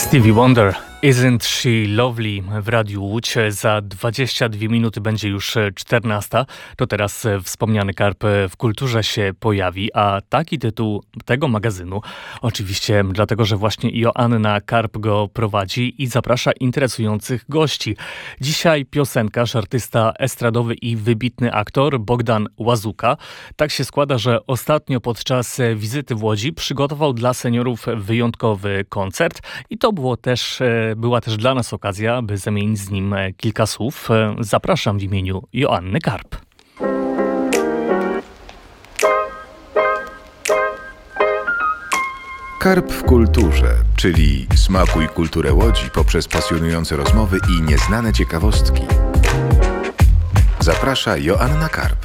Stevie Wonder, Isn't She Lovely w Radiu Łódź. Za 22 minuty będzie już 14. To teraz wspomniany Karp w kulturze się pojawi, a taki tytuł tego magazynu oczywiście dlatego, że właśnie Joanna Karp go prowadzi i zaprasza interesujących gości. Dzisiaj piosenkarz, artysta estradowy i wybitny aktor Bogdan Łazuka. Tak się składa, że ostatnio podczas wizyty w Łodzi przygotował dla seniorów wyjątkowy koncert i to była też dla nas okazja, by zamienić z nim kilka słów. Zapraszam w imieniu Joanny Karp. Karp w kulturze, czyli smakuj kulturę Łodzi poprzez pasjonujące rozmowy i nieznane ciekawostki. Zaprasza Joanna Karp.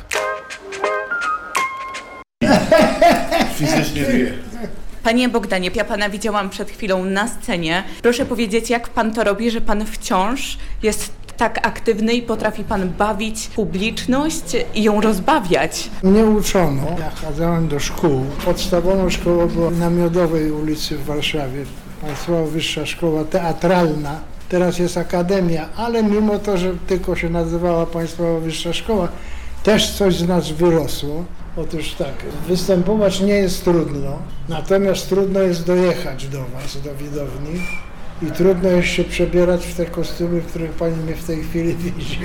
Fizycznie wie. Panie Bogdanie, ja pana widziałam przed chwilą na scenie. Proszę powiedzieć, jak pan to robi, że pan wciąż jest tak aktywny i potrafi pan bawić publiczność i ją rozbawiać? Mnie uczono, jak chodziłem do szkół. Podstawową szkołą była na Miodowej ulicy w Warszawie. Państwowa Wyższa Szkoła Teatralna. Teraz jest akademia, ale mimo to, że tylko się nazywała Państwowa Wyższa Szkoła, też coś z nas wyrosło. Otóż tak, występować nie jest trudno, natomiast trudno jest dojechać do was, do widowni i trudno jest się przebierać w te kostiumy, w których pani mnie w tej chwili widzi.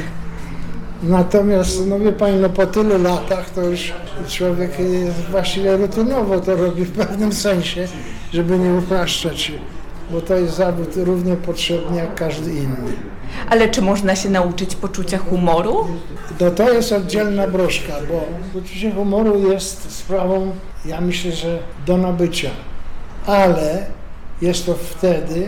Natomiast, no wie pani, po tylu latach to już człowiek właściwie rutynowo to robi w pewnym sensie, żeby nie upraszczać się, bo to jest zawód równie potrzebny jak każdy inny. Ale czy można się nauczyć poczucia humoru? To jest oddzielna broszka, bo poczucie humoru jest sprawą, ja myślę, że do nabycia, ale jest to wtedy,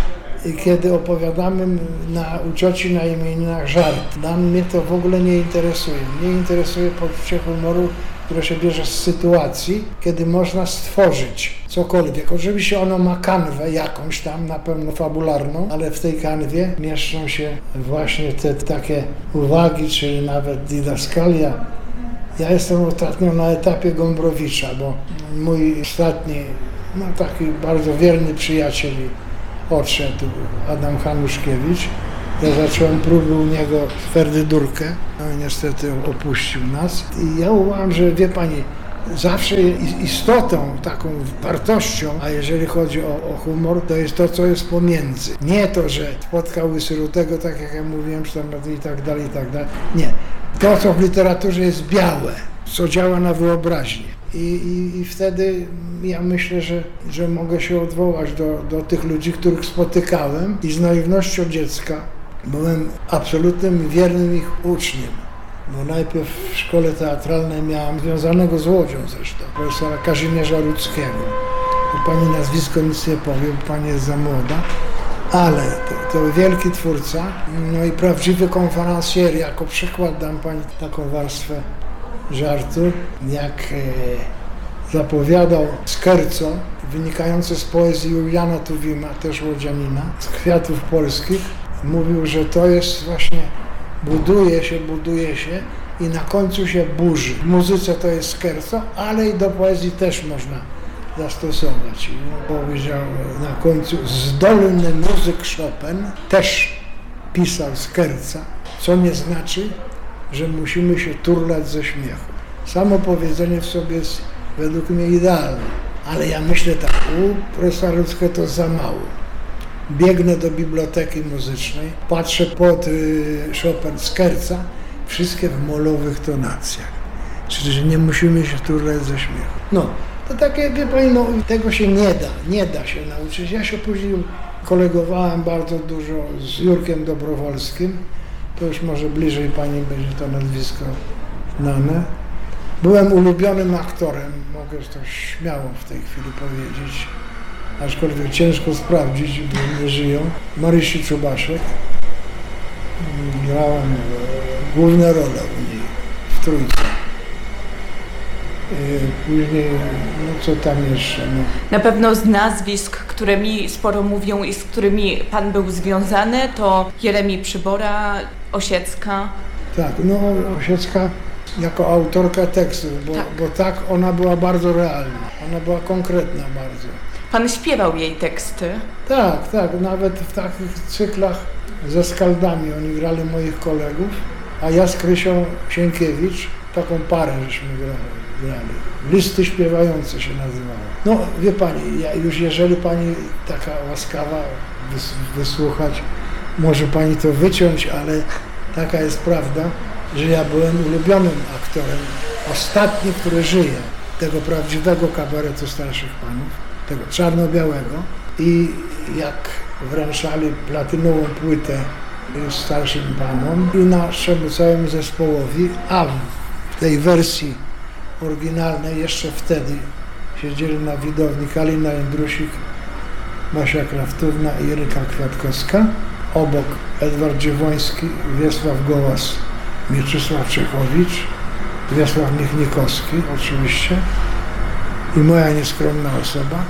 kiedy opowiadamy u cioci na imieninach żart. Mnie to w ogóle nie interesuje. Mnie interesuje poczucie humoru, które się bierze z sytuacji, kiedy można stworzyć cokolwiek. Oczywiście ono ma kanwę jakąś tam, na pewno fabularną, ale w tej kanwie mieszczą się właśnie te takie uwagi, czy nawet didaskalia. Ja jestem ostatnio na etapie Gombrowicza, bo mój ostatni, taki bardzo wierny przyjaciel odszedł, Adam Hanuszkiewicz. Ja zacząłem próby u niego z Ferdydurkę, no niestety opuścił nas. I ja uważam, że wie pani, zawsze istotą, taką wartością, a jeżeli chodzi o humor, to jest to, co jest pomiędzy. Nie to, że spotkał Łysyrutego, tak jak ja mówiłem, czy tam i tak dalej, i tak dalej. Nie. To, co w literaturze jest białe, co działa na wyobraźnię. I wtedy ja myślę, że mogę się odwołać do tych ludzi, których spotykałem i z naiwnością dziecka byłem absolutnym wiernym ich uczniem. Bo najpierw w szkole teatralnej miałem związanego z Łodzią zresztą, profesora Kazimierza Rudzkiego. O pani nazwisko nic nie powiem, pani jest za młoda, ale to wielki twórca, no i prawdziwy konferencjer. Jako przykład dam pani taką warstwę żartu, jak zapowiadał scherzo wynikające z poezji Juliana Tuwima, też łodzianina, z Kwiatów Polskich. Mówił, że to jest właśnie, buduje się i na końcu się burzy. W muzyce to jest scherzo, ale i do poezji też można zastosować. I powiedział na końcu, zdolny muzyk Chopin też pisał scherza, co nie znaczy, że musimy się turlać ze śmiechu. Samo powiedzenie w sobie jest według mnie idealne, ale ja myślę tak, u profesora Rudzkiego to za mało. Biegnę do biblioteki muzycznej, patrzę pod Chopin scherza, wszystkie w molowych tonacjach. Czyli, że nie musimy się turlać ze śmiechu. No, to takie, wie pani, tego się nie da się nauczyć. Ja się później kolegowałem bardzo dużo z Jurkiem Dobrowolskim, to już może bliżej pani będzie to nazwisko znane. Byłem ulubionym aktorem, mogę to śmiało w tej chwili powiedzieć, aczkolwiek ciężko sprawdzić, bo nie żyją. Marysi Czubaszek. Grałem główne role u niej w Trójce. Później, co tam jeszcze? Na pewno z nazwisk, które mi sporo mówią i z którymi pan był związany, to Jeremi Przybora, Osiecka. Tak, Osiecka jako autorka tekstów, bo tak ona była bardzo realna, ona była konkretna bardzo. Pan śpiewał jej teksty. Tak, tak, nawet w takich cyklach ze skaldami oni grali moich kolegów, a ja z Krysią Sienkiewicz, taką parę żeśmy grali. Listy śpiewające się nazywało. No wie pani, już jeżeli pani taka łaskawa wysłuchać, może pani to wyciąć, ale taka jest prawda, że ja byłem ulubionym aktorem, ostatni, który żyje, tego prawdziwego kabaretu starszych panów, tego czarno-białego, i jak wręczali platynową płytę starszym panom i naszemu całemu zespołowi, a w tej wersji oryginalnej jeszcze wtedy siedzieli na widowni Kalina Jędrusik, Basia Kraftówna i Ryka Kwiatkowska, obok Edward Dziewoński, Wiesław Gołas, Mieczysław Czechowicz, Wiesław Michnikowski oczywiście i moja nieskromna osoba.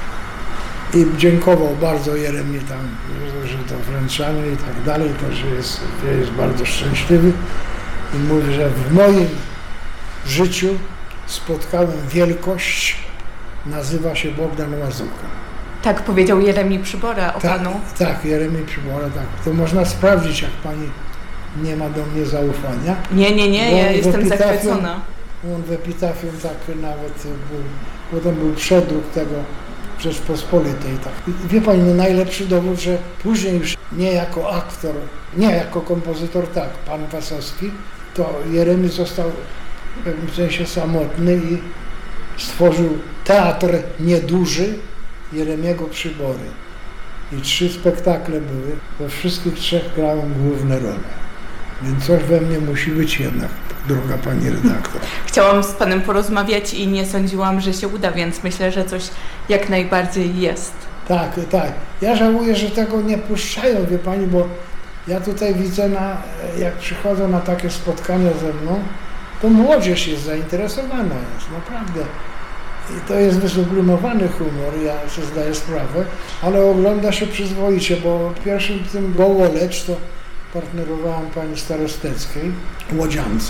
I dziękował bardzo Jeremi tam, że to wręczanie i tak dalej, to, że jest bardzo szczęśliwy i mówi, że w moim życiu spotkałem wielkość, nazywa się Bogdan Łazuka. Tak powiedział Jeremi Przybora o panu. Tak, Jeremi Przybora, tak. To można sprawdzić, jak pani nie ma do mnie zaufania. Nie, ja jestem zachwycona. On w epitafium tak nawet był, potem był przedruk tego Rzeczpospolitej. Tak. I wie pani, no najlepszy dowód, że później już nie jako aktor, nie jako kompozytor, tak, pan Wasowski, to Jeremi został w pewnym sensie samotny i stworzył teatr nieduży Jeremiego Przybory. I 3 spektakle były, we wszystkich 3 grałem główne role. Więc coś we mnie musi być jednak, droga pani redaktor. Chciałam z panem porozmawiać i nie sądziłam, że się uda, więc myślę, że coś jak najbardziej jest. Tak, tak. Ja żałuję, że tego nie puszczają, wie pani, bo ja tutaj widzę, jak przychodzą na takie spotkania ze mną, to młodzież jest zainteresowana, jest naprawdę. I to jest wysublimowany humor, ja sobie zdaję sprawę, ale ogląda się przyzwoicie, bo pierwszym tym Gołolecz to partnerowałam pani Starosteckiej, Łodziance.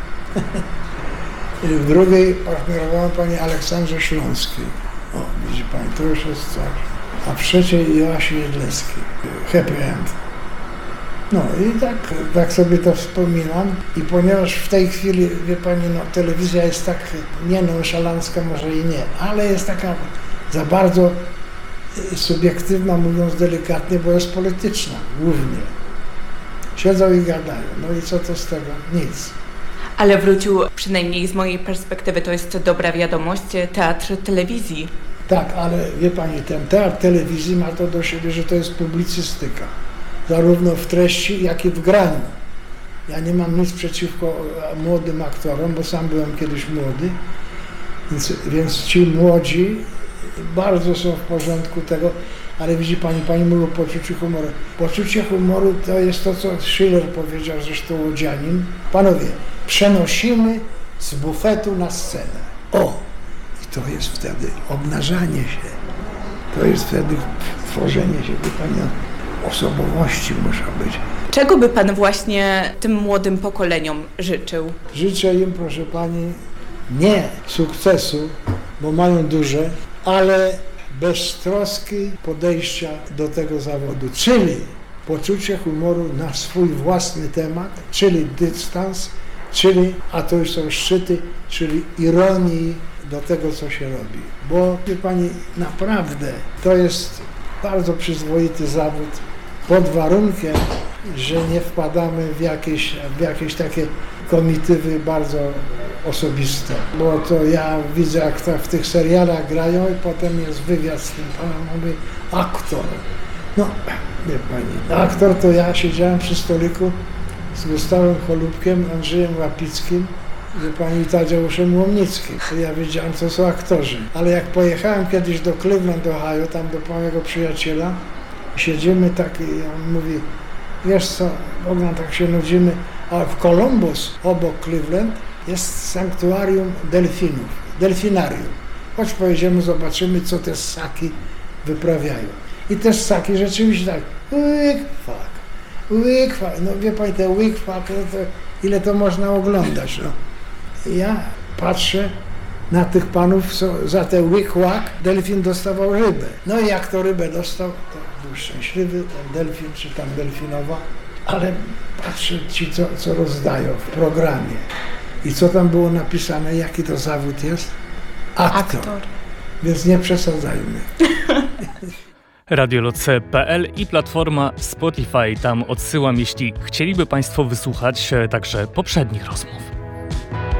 I w drugiej partnerowałam pani Aleksandrze Śląskiej. O, widzi pani, to już jest coś. A w trzeciej Joasi Jedleckiej. Happy End. No i tak sobie to wspominam. I ponieważ w tej chwili, wie pani, no telewizja jest tak nie nonszalancka, może i nie, ale jest taka za bardzo subiektywna, mówiąc delikatnie, bo jest polityczna głównie. Siedzą i gadają. No i co to z tego? Nic. Ale wrócił, przynajmniej z mojej perspektywy, to jest dobra wiadomość, teatr telewizji. Tak, ale wie pani, ten teatr telewizji ma to do siebie, że to jest publicystyka. Zarówno w treści, jak i w graniu. Ja nie mam nic przeciwko młodym aktorom, bo sam byłem kiedyś młody, więc ci młodzi bardzo są w porządku tego, ale widzi pani mówi o poczuciu humoru. Poczucie humoru to jest to, co Schiller powiedział, zresztą Łodzianin. Panowie, przenosimy z bufetu na scenę. O! I to jest wtedy obnażanie się. To jest wtedy tworzenie się, wie pani, osobowości muszą być. Czego by pan właśnie tym młodym pokoleniom życzył? Życzę im, proszę pani, nie sukcesu, bo mają duże, ale beztroski podejścia do tego zawodu, czyli poczucie humoru na swój własny temat, czyli dystans, czyli, a to już są szczyty, czyli ironii do tego, co się robi. Bo, wie pani, naprawdę to jest bardzo przyzwoity zawód, pod warunkiem, że nie wpadamy w jakieś takie komitywy bardzo osobiste. Bo to ja widzę, jak w tych serialach grają i potem jest wywiad z tym panem, mówi aktor. No, wie pani, aktor to ja siedziałem przy stoliku z Gustawem Cholubkiem, Andrzejem Łapickim, wie pani, i Tadeuszem Łomnickim. To ja wiedziałem, co są aktorzy. Ale jak pojechałem kiedyś do Cleveland, Ohio, tam do mojego przyjaciela, siedzimy tak i on mówi, wiesz co, Bogdan, tak się nudzimy, a w Columbus, obok Cleveland, jest sanktuarium delfinów, delfinarium. Chodź pojedziemy, zobaczymy, co te ssaki wyprawiają. I te ssaki rzeczywiście tak, łyk, fak. No wie pani, te łyk, fak, no to ile to można oglądać, no. Ja patrzę na tych panów, co za te łyk-łak delfin dostawał rybę. No i jak to rybę dostał, to był szczęśliwy ten delfin, czy tam delfinowa, ale patrzę ci, co rozdają w programie. I co tam było napisane, jaki to zawód jest? Aktor. Więc nie przesadzajmy. Radioloce.pl i platforma Spotify. Tam odsyłam, jeśli chcieliby Państwo wysłuchać także poprzednich rozmów.